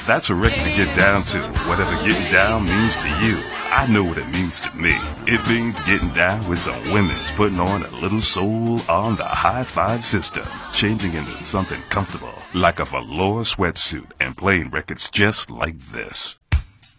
That's a record to get down to, whatever getting down means to you. I know what it means to me. It means getting down with some women's putting on a little soul on the high five system, changing into something comfortable, like a velour sweatsuit, and playing records just like this.